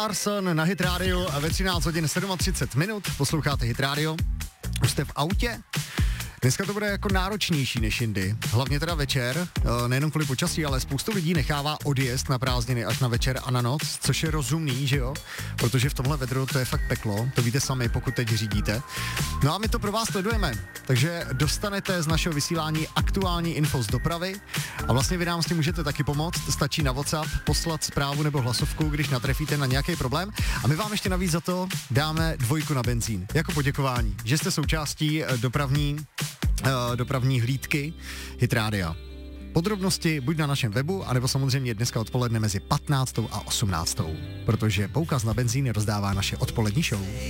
Larson na Hit Radio a ve 13 hodin 37 minut posloucháte Hit Radio. Už jste v autě? Dneska to bude jako náročnější než jindy, hlavně teda večer, nejenom kvůli počasí, ale spoustu lidí nechává odjezd na prázdniny až na večer a na noc, což je rozumný, že jo, protože v tomhle vedru to je fakt peklo, to víte sami, pokud teď řídíte. No a my to pro vás sledujeme, takže dostanete z našeho vysílání aktuální info z dopravy a vlastně vy nám s tím můžete taky pomoct, stačí na WhatsApp poslat zprávu nebo hlasovku, když natrefíte na nějaký problém a my vám ještě navíc za to dáme 2 na benzín, jako poděkování, že jste součástí dopravní hlídky Hit Rádia. Podrobnosti buď na našem webu, anebo samozřejmě dneska odpoledne mezi 15. a 18. Protože poukaz na benzín rozdává naše odpolední show.